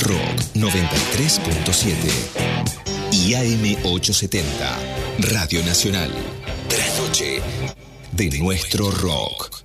Rock 93.7 y AM 870, Radio Nacional. Trasnoche de nuestro rock.